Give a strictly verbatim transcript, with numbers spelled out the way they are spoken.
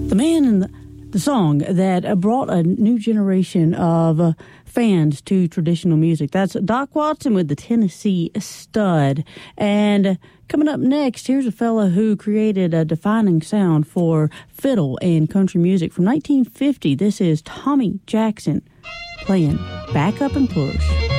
The man in the, the song that brought a new generation of uh, fans to traditional music. That's Doc Watson with the Tennessee Stud. And coming up next, here's a fella who created a defining sound for fiddle and country music from nineteen fifty. This is Tommy Jackson playing Back Up and Push.